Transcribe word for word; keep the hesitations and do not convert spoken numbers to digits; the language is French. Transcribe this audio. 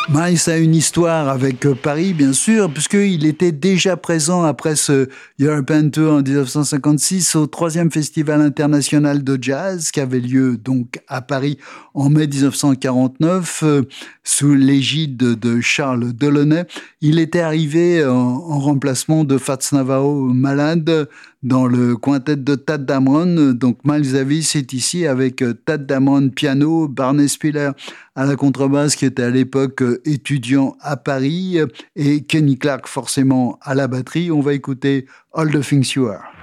Miles a une histoire avec Paris, bien sûr, puisqu'il était déjà présent après ce European Tour en dix-neuf cent cinquante-six au troisième Festival international de jazz qui avait lieu donc à Paris en mai dix-neuf cent quarante-neuf euh, sous l'égide de Charles Delaunay. Il était arrivé en, en remplacement de Fats Navarro malade dans le quintet de Tadd Dameron. Donc Miles Davis est ici avec Tadd Dameron piano, Barney Spiller à la contrebasse qui était à l'époque étudiant à Paris et Kenny Clarke forcément à la batterie. On va écouter All the Things You Are.